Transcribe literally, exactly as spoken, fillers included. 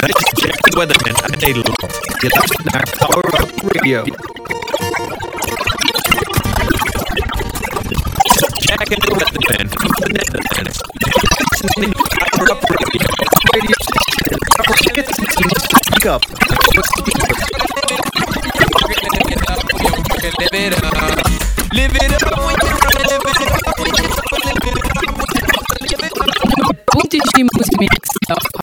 Jack the Weatherman uit Nederland. Je luistert naar Power Up Radio. Jack and the Weatherman from the Netherlands. Listening to Power Up Radio. Radio station. Our citizens speak up. Live it up. Live it up. Live it up. Multi-Mix of